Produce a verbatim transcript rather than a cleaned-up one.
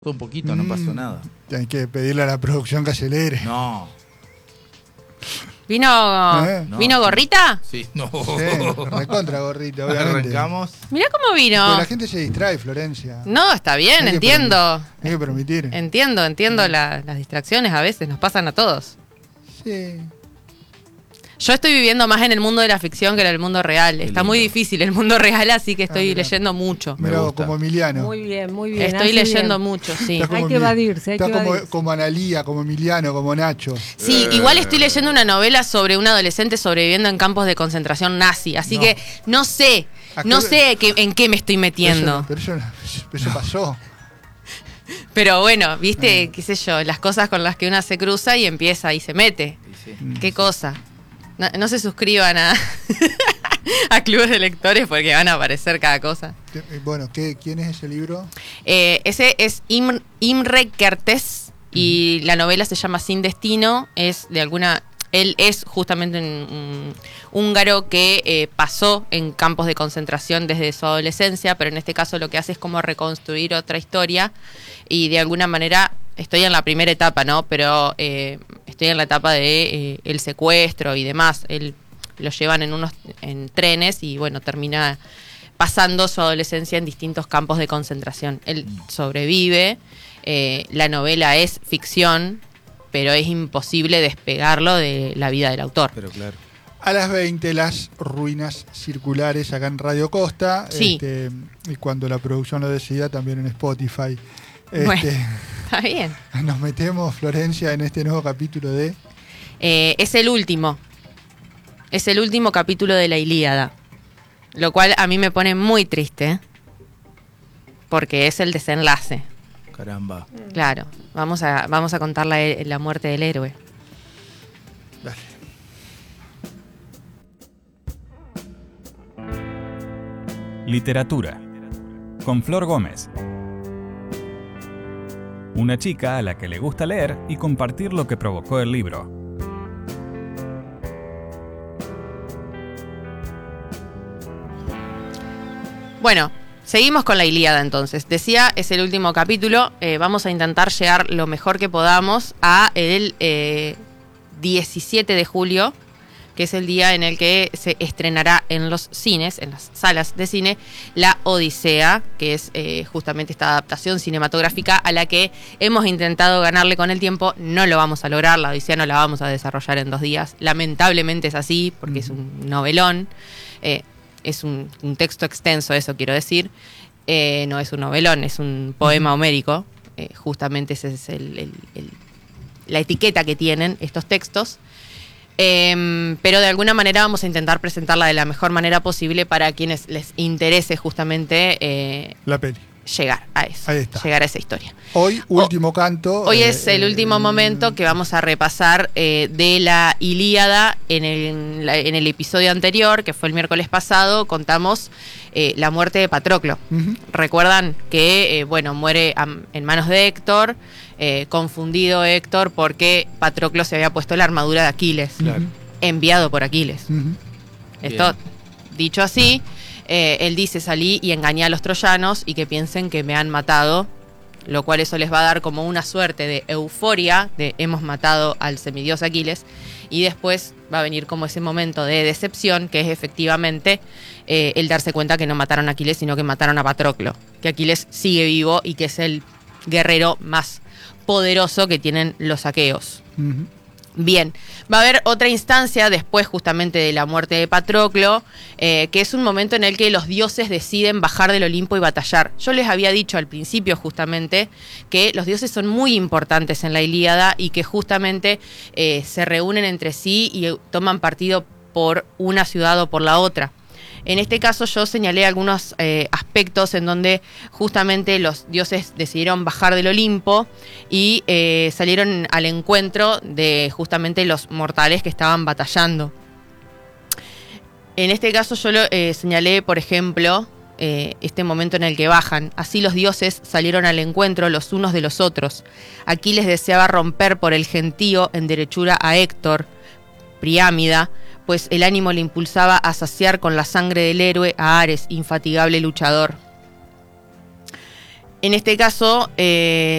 Un poquito, no pasó nada. Hay que pedirle a la producción que acelere. No. ¿Vino, ¿Eh? ¿vino No. gorrita? Sí, no. Sí, recontra gorrita, obviamente. Arrancamos. Mirá cómo vino. Pero la gente se distrae, Florencia. No, está bien, Hay que entiendo. permitir- Hay que permitir. Entiendo, entiendo la- las distracciones a veces, nos pasan a todos. Sí. Yo estoy viviendo más en el mundo de la ficción que en el mundo real. Qué Está muy lindo. difícil el mundo real, así que estoy Ah, mira. leyendo mucho. Me Mira, gusta. como Emiliano. Muy bien, muy bien. Estoy hace leyendo bien. mucho, sí. Está como Hay que Emil- evadirse, hay está que como, evadirse. como Analía, como Emiliano, como Nacho. Sí, igual estoy leyendo una novela sobre un adolescente sobreviviendo en campos de concentración nazi, así No. que no sé, ¿A no qué- sé qué- en qué me estoy metiendo. Pero eso, pero eso pasó. Pero bueno, viste, qué sé yo, las cosas con las que una se cruza y empieza y se mete. Sí, sí. Qué cosa. No, no se suscriban a, a clubes de lectores porque van a aparecer cada cosa. Eh, Bueno, ¿qué, ¿quién es ese libro? Eh, ese es Im- Imre Kertész y la novela se llama Sin Destino. Es de alguna. Él es justamente un, un húngaro que eh, pasó en campos de concentración desde su adolescencia, pero en este caso lo que hace es como reconstruir otra historia y de alguna manera estoy en la primera etapa, ¿no? Pero eh, estoy en la etapa de eh, el secuestro y demás. Él lo llevan en unos en trenes y bueno, termina pasando su adolescencia en distintos campos de concentración. Él sobrevive, eh, la novela es ficción, pero es imposible despegarlo de la vida del autor. Pero claro. A las veinte, las ruinas circulares acá en Radio Costa. Sí. Este, y cuando la producción lo decida, también en Spotify. Este, Bueno. Está bien. Nos metemos, Florencia, en este nuevo capítulo de... Eh, es el último. Es el último capítulo de la Ilíada. Lo cual a mí me pone muy triste. Porque es el desenlace. Caramba. Claro. Vamos a, vamos a contar la, la muerte del héroe. Dale. Literatura. Con Flor Gómez. Una chica a la que le gusta leer y compartir lo que provocó el libro. Bueno, seguimos con la Ilíada entonces. Decía, es el último capítulo. Eh, vamos a intentar llegar lo mejor que podamos a el eh, diecisiete de julio, que es el día en el que se estrenará en los cines, en las salas de cine, La Odisea, que es eh, justamente esta adaptación cinematográfica a la que hemos intentado ganarle con el tiempo. No lo vamos a lograr, La Odisea no la vamos a desarrollar en dos días. Lamentablemente es así, porque es un novelón. Eh, es un, un texto extenso, eso quiero decir. Eh, no es un novelón, es un poema homérico. Eh, justamente esa es el, el, el, la etiqueta que tienen estos textos. Eh, pero de alguna manera vamos a intentar presentarla de la mejor manera posible para quienes les interese justamente eh, La peli. llegar a eso, Ahí está. llegar a esa historia. Hoy, último canto. Hoy eh, es el eh, último momento que vamos a repasar eh, de la Ilíada. En el, en, la, en el episodio anterior, que fue el miércoles pasado, contamos eh, la muerte de Patroclo. Ujú. Recuerdan que, eh, bueno, muere a, en manos de Héctor, eh, confundido Héctor porque Patroclo se había puesto la armadura de Aquiles, Claro. enviado por Aquiles. Ujú. Esto, dicho así, eh, él dice salí y engañé a los troyanos y que piensen que me han matado, lo cual eso les va a dar como una suerte de euforia de hemos matado al semidios Aquiles, y después va a venir como ese momento de decepción, que es efectivamente eh, el darse cuenta que no mataron a Aquiles, sino que mataron a Patroclo, que Aquiles sigue vivo y que es el guerrero más poderoso que tienen los aqueos. Ujú. Bien, va a haber otra instancia después justamente de la muerte de Patroclo, eh, que es un momento en el que los dioses deciden bajar del Olimpo y batallar. Yo les había dicho al principio justamente que los dioses son muy importantes en la Ilíada y que justamente eh, se reúnen entre sí y toman partido por una ciudad o por la otra. En este caso yo señalé algunos eh, aspectos en donde justamente los dioses decidieron bajar del Olimpo y eh, salieron al encuentro de justamente los mortales que estaban batallando. En este caso yo lo, eh, señalé, por ejemplo, eh, este momento en el que bajan. Así los dioses salieron al encuentro los unos de los otros. Aquiles deseaba romper por el gentío en derechura a Héctor, Priámida, pues el ánimo le impulsaba a saciar con la sangre del héroe a Ares, infatigable luchador. En este caso, eh,